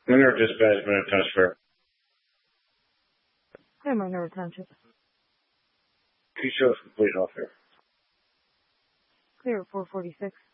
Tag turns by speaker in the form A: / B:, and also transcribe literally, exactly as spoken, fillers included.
A: Mineral Dispatch, Mineral Transfer.
B: Clear Mineral Township.
A: Two shows complete off here.
B: Clear at four forty-six.